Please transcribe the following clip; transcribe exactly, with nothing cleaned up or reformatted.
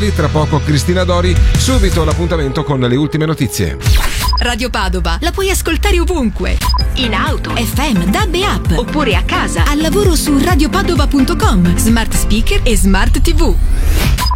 Tra poco Cristina Dori, subito l'appuntamento con le ultime notizie. Radio Padova la puoi ascoltare ovunque, in auto, F M, D A B e app, oppure a casa, al lavoro su radiopadova punto com, smart speaker e smart tivù.